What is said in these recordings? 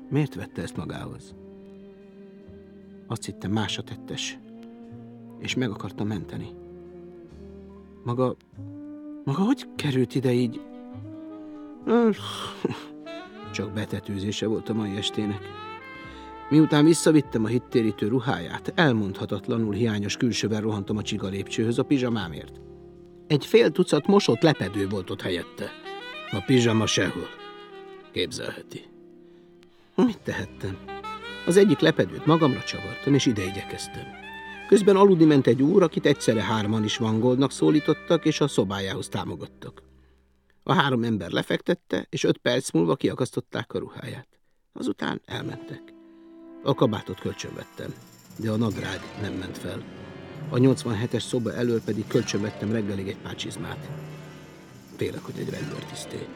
Miért vette ezt magához? Azt hittem, másra tettes, és meg akarta menteni. Maga hogy került ide így? Csak betetőzése volt a mai estének. Miután visszavittem a hittérítő ruháját, elmondhatatlanul hiányos külsővel rohantam a csiga lépcsőhöz a pizsamámért. Egy fél tucat mosott lepedő volt ott helyette. A pizsama sehol. Képzelheti. Mit tehettem? Az egyik lepedőt magamra csavartam, és ide igyekeztem. Közben aludni ment egy úr, akit egyszerre 3-an is Vangoldnak szólítottak, és a szobájához támogattak. A 3 ember lefektette, és 5 perc múlva kiakasztották a ruháját. Azután elmentek. A kabátot kölcsönvettem, de a nadrág nem ment fel. A 87-es szoba elől pedig kölcsönvettem reggelig egy pár csizmát. Félek, hogy egy rendőrtiszté.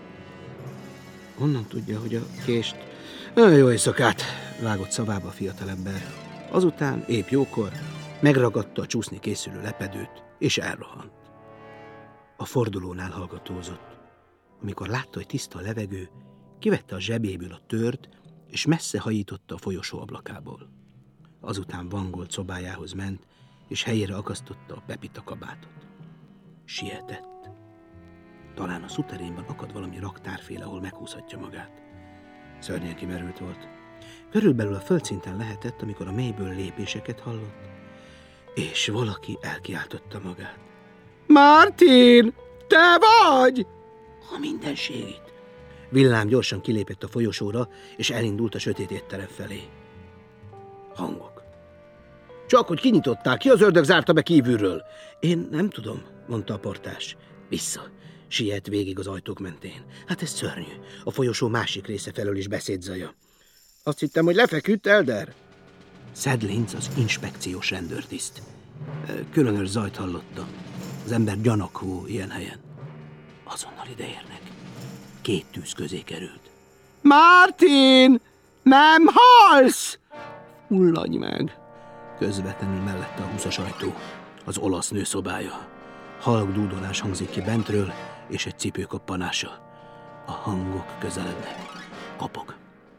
Honnan tudja, hogy a kést... Jó éjszakát, vágott szavába a fiatalember. Azután épp jókor megragadta a csúszni készülő lepedőt, és elrohant. A fordulónál hallgatózott. Amikor látta, hogy tiszta a levegő, kivette a zsebéből a tört, és messze hajította a folyosó ablakából. Azután Vangold szobájához ment, és helyére akasztotta a Pepita kabátot. Sietett. Talán a szuterénben akad valami raktárféle, ahol meghúzhatja magát. Szörnyen kimerült volt. Körülbelül a földszinten lehetett, amikor a mélyből lépéseket hallott, és valaki elkiáltotta magát. Martin, te vagy! A mindenségit! Villám gyorsan kilépett a folyosóra, és elindult a sötét étterem felé. Hangok. Csak hogy kinyitották, ki az ördög zárta be kívülről? Én nem tudom, mondta a portás. Vissza. Siet végig az ajtók mentén. Hát ez szörnyű. A folyosó másik része felől is beszédzaja. Azt hittem, hogy lefeküdt, Elder. Sedlinc az inspekciós rendőrtiszt. Különös zajt hallottam. Az ember gyanakvó ilyen helyen. Azonnal ideérnek. 2 tűz közé került. Martin! Nem halsz! Fulladj meg! Közvetlenül mellette a 20-as ajtó. Az olasz nő szobája. Halk dúdolás hangzik ki bentről, és egy cipő koppanása. A hangok közelednek. Kapog.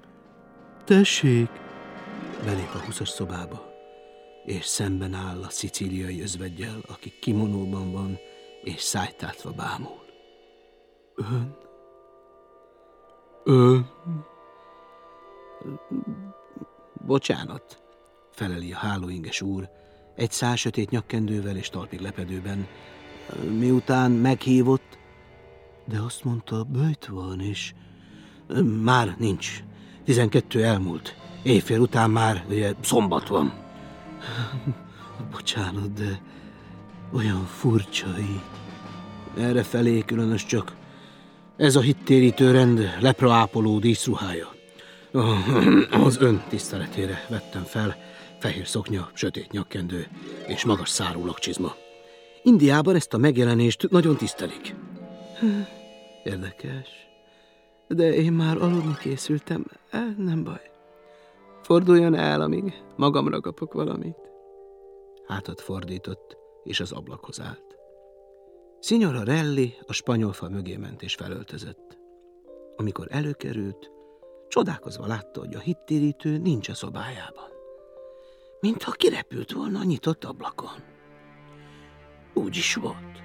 Tessék! Belép a 20-as szobába, és szemben áll a szicíliai özveggyel, aki kimonóban van, és szájtátva bámul. Ön? Bocsánat, feleli a hálóinges úr, egy szál sötét nyakkendővel és talpig lepedőben. Miután meghívott, de azt mondta, böjt van, és már nincs. 12 elmúlt. Éjfél után már ugye, szombat van. Bocsánat, de olyan furcsa így. Errefelé különös csak ez a hittérítő rend lepraápoló díszruhája. Az ön tiszteletére vettem fel, fehér szoknya, sötét nyakkendő és magas szárú lakcsizma. Indiában ezt a megjelenést nagyon tisztelik. Érdekes. De én már aludni készültem. Nem baj. Forduljon el, amíg magamra kapok valamit. Hátat fordított, és az ablakhoz állt. Signora Relli a spanyolfa mögé ment és felöltözött. Amikor előkerült, csodálkozva látta, hogy a hittérítő nincs a szobájában. Mintha kirepült volna a nyitott ablakon. Úgy is volt.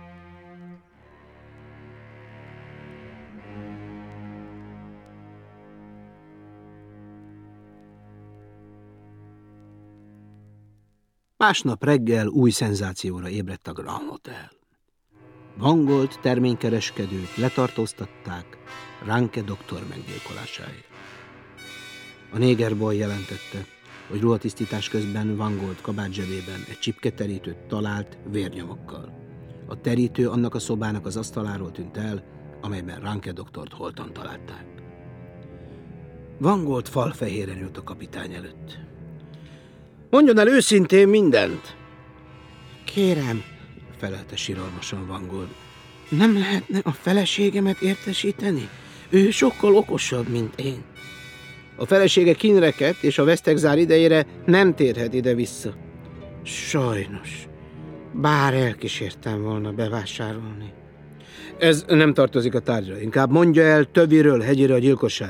Másnap reggel új szenzációra ébredt a Grand Hotel. Vangold terménykereskedőt letartóztatták Ranke doktor meggyilkolásáért. A négerboy jelentette, hogy ruhatisztítás közben Vangold kabátzsebében egy csipketerítőt talált vérnyomokkal. A terítő annak a szobának az asztaláról tűnt el, amelyben Ranke doktort holtan találták. Vangold falfehéren ült a kapitány előtt. Mondjon el őszintén mindent! Kérem, felelte siralmasan Vangold. Nem lehetne a feleségemet értesíteni? Ő sokkal okosabb, mint én. A felesége kínrekedt, és a vesztegzár idejére nem térhet ide-vissza. Sajnos. Bár elkísértem volna bevásárolni. Ez nem tartozik a tárgyra. Inkább mondja el Töviről hegyére a gyilkosság.